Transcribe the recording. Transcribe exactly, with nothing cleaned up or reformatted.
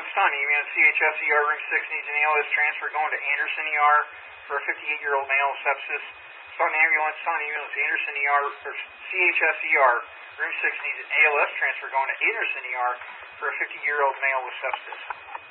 ambulance, Sun ambulance, C H S E R, room six needs an A L S transfer going to Anderson E R for a fifty-eight-year-old male with sepsis. Sun ambulance, Sun ambulance, Anderson E R, or C H S E R, room six needs an A L S transfer going to Anderson E R for a fifty-year-old male with sepsis.